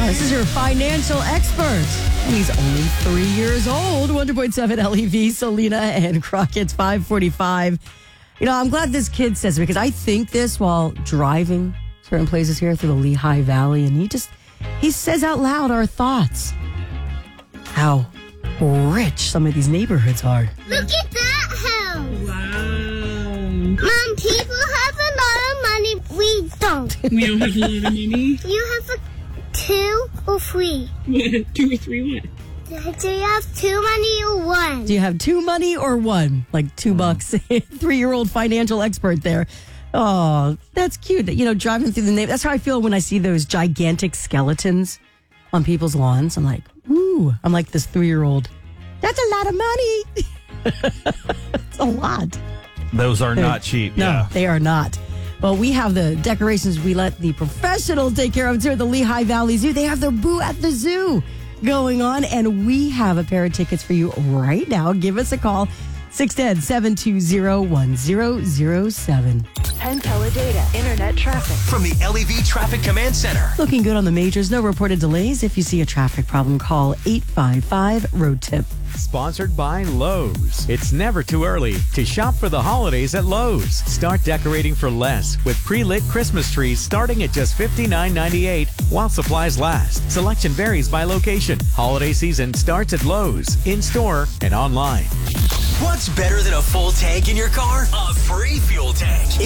This is your financial expert. And he's only 3 years old. 100.7 LEV, Selena and Crockett's 545. You know, I'm glad this kid says it because I think this while driving certain places here through the Lehigh Valley. And he says out loud our thoughts. How rich some of these neighborhoods are. Look at that house. Wow. Mom, people have a lot of money. We don't. We don't have a lot of money? You have 2 or 3. 2 or 3 what? Do you have 2 money or 1? Do you have 2 money or 1? Like $2. 3-year-old financial expert there. Oh, that's cute. You know, driving through the neighborhood. That's how I feel when I see those gigantic skeletons on people's lawns. I'm like, ooh, I'm like this 3-year-old. That's a lot of money. It's a lot. Those are not cheap. No, Yeah. they are not. Well, we have the decorations we let the professionals take care of too at the Lehigh Valley Zoo. They have their Boo at the Zoo going on, and we have a pair of tickets for you right now. Give us a call, 610-720-1007. Penn Teledata Internet Traffic. From the LEV Traffic Command Center. Looking good on the majors. No reported delays. If you see a traffic problem, call 855-ROAD-TIP. Sponsored by Lowe's. It's never too early to shop for the holidays at Lowe's. Start decorating for less with pre-lit Christmas trees starting at just $59.98 while supplies last. Selection varies by location. Holiday season starts at Lowe's, in-store and online. What's better than a full tank in your car? A free fuel tank.